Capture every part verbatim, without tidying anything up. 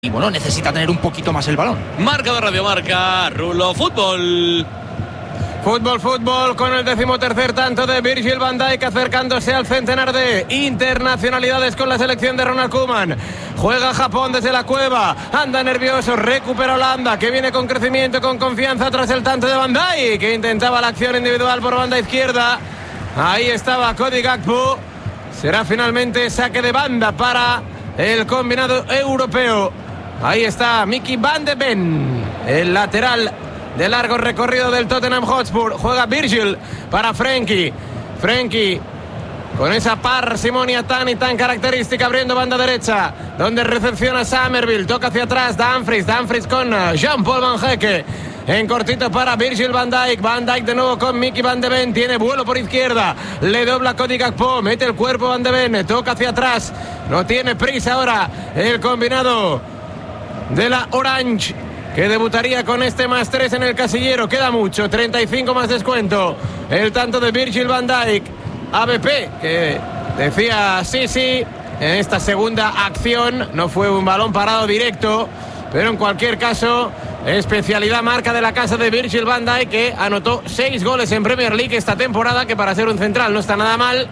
Y bueno, necesita tener un poquito más el balón. Marca de Radio Marca, Rulo Fútbol. Fútbol, fútbol, con el decimotercer tanto de Virgil van Dijk, acercándose al centenar de internacionalidades con la selección de Ronald Koeman. Juega Japón desde la cueva, anda nervioso, recupera Holanda, que viene con crecimiento, con confianza tras el tanto de Van Dijk, que intentaba la acción individual por banda izquierda. Ahí estaba Cody Gakpo. Será finalmente saque de banda para el combinado europeo. Ahí está Mickey Van de Ven, el lateral de largo recorrido del Tottenham Hotspur. Juega Virgil para Frenkie. Frenkie con esa parsimonia tan y tan característica, abriendo banda derecha, donde recepciona Summerville. Toca hacia atrás Dumfries. Dumfries con Jean-Paul Van Hecke. En cortito para Virgil van Dijk. Van Dijk de nuevo con Mickey Van de Ven. Tiene vuelo por izquierda. Le dobla Cody Gakpo. Mete el cuerpo Van de Ven. Toca hacia atrás. No tiene prisa ahora el combinado de la Orange, que debutaría con este más tres en el casillero. Queda mucho, treinta y cinco más descuento. El tanto de Virgil van Dijk. A B P, que decía sí, sí, en esta segunda acción. No fue un balón parado directo, pero en cualquier caso, especialidad marca de la casa de Virgil van Dijk, que anotó seis goles en Premier League esta temporada, que para ser un central no está nada mal.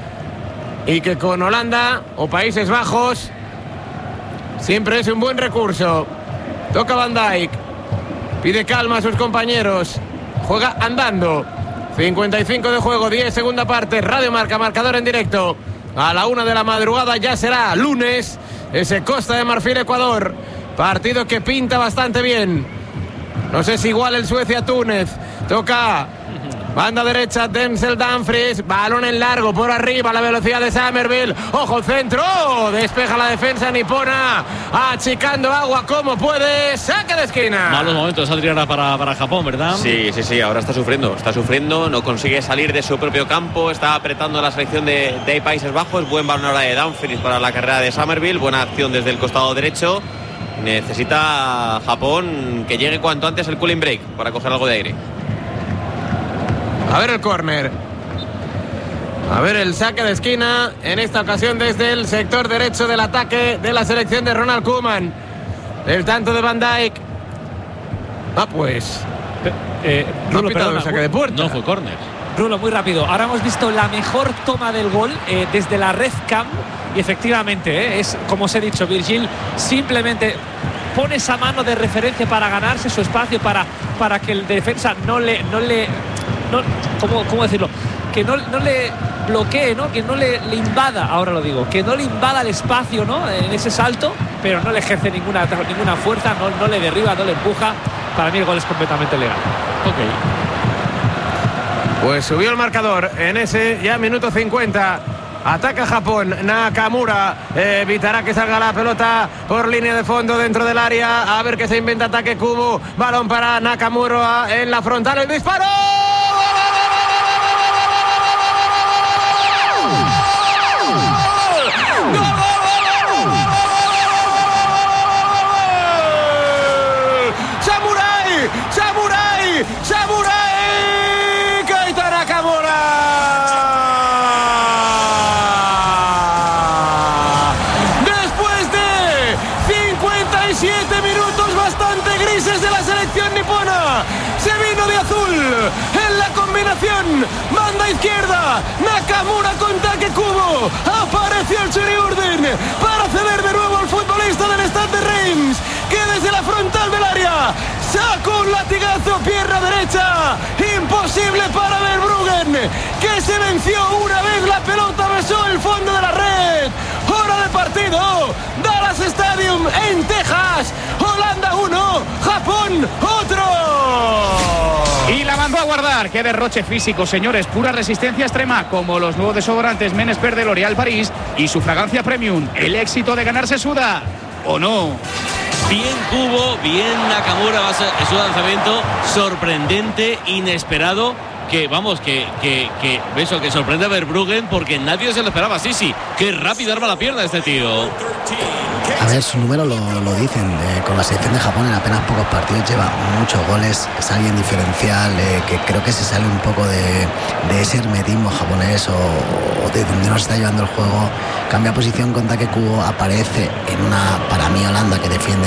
Y que con Holanda o Países Bajos siempre es un buen recurso. Toca Van Dijk, pide calma a sus compañeros, juega andando. Cincuenta y cinco de juego, diez segunda parte. Radio Marca, marcador en directo. A la una de la madrugada ya será lunes ese Costa de Marfil Ecuador, partido que pinta bastante bien. No sé si igual el Suecia-Túnez. Toca banda derecha, Denzel Dumfries, balón en largo por arriba, la velocidad de Summerville. Ojo, centro, despeja la defensa nipona, achicando agua como puede. Saque de esquina. Malos momentos, Adriana, para, para Japón, ¿verdad? Sí, sí, sí, ahora está sufriendo, está sufriendo, no consigue salir de su propio campo, está apretando la selección de, de Países Bajos. Buen balón ahora de Dumfries para la carrera de Summerville, buena acción desde el costado derecho. Necesita Japón que llegue cuanto antes el cooling break para coger algo de aire. A ver el córner. A ver el saque de esquina. En esta ocasión desde el sector derecho del ataque de la selección de Ronald Koeman. El tanto de Van Dijk. Ah, pues eh, Rulo, perdona, el saque de puerta. No fue córner. Rulo, muy rápido. Ahora hemos visto la mejor toma del gol eh, desde la Red Cam. Y efectivamente, eh, es como os he dicho, Virgil simplemente pone esa mano de referencia para ganarse su espacio, para, para que el defensa no le... No le no, ¿cómo, ¿Cómo decirlo? Que no, no le bloquee, ¿no? Que no le, le invada, ahora lo digo, que no le invada el espacio, ¿no? En ese salto, pero no le ejerce ninguna, ninguna fuerza, no, no le derriba, no le empuja. Para mí el gol es completamente legal. Ok. Pues subió el marcador en ese ya minuto cincuenta. Ataca Japón, Nakamura eh, evitará que salga la pelota por línea de fondo dentro del área. A ver qué se inventa. Ataque Kubo, balón para Nakamura en la frontal, el disparo. ¡Samurai! ¡Samurai! ¡Samurai! ¡Keita Nakamura! Después de cincuenta y siete minutos bastante grises de la selección nipona, se vino de azul en la combinación banda izquierda. Nakamura con Take Kubo. Apareció el Churiurden para ceder de nuevo al futbolista del Stade de Reims, que desde la frontal del área sacó un latigazo, pierna derecha, imposible para Verbruggen, que se venció una vez la pelota besó el fondo de la red. Hora de partido, Dallas Stadium en Texas. Holanda uno, Japón otro. Y la mandó a guardar. Qué derroche físico, señores. Pura resistencia extrema, como los nuevos desodorantes Men Expert de L'Oréal París y su fragancia premium. El éxito de ganarse suda, ¿o no? Bien Kubo, bien Nakamura. Es un lanzamiento sorprendente, inesperado. Que vamos, que, que, que eso, que sorprende a Verbruggen porque nadie se lo esperaba. Sí, sí, qué rápido arma la pierna este tío. ver, su número lo, lo dicen. Eh, con la selección de Japón en apenas pocos partidos lleva muchos goles. Es alguien diferencial eh, que creo que se sale un poco de, de ese hermetismo japonés o, o de donde nos está llevando el juego. Cambia posición con Take Kubo, aparece en una, para mí, Holanda que defiende